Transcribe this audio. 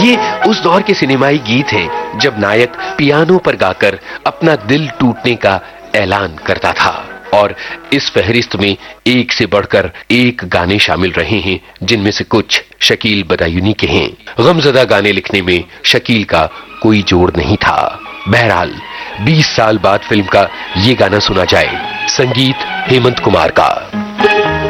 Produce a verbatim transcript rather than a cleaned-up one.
ये उस दौर के सिनेमाई गीत हैं जब नायक पियानो पर गाकर अपना दिल टूटने का ऐलान करता था। और इस फहरिस्त में एक से बढ़कर एक गाने शामिल रहे हैं, जिनमें से कुछ शकील बदायूनी के हैं। गमज़दा गाने लिखने में शकील का कोई जोड़ नहीं था। बहरहाल बीस साल बाद फिल्म का ये गाना सुना जाए, संगीत हेमंत कुमार का।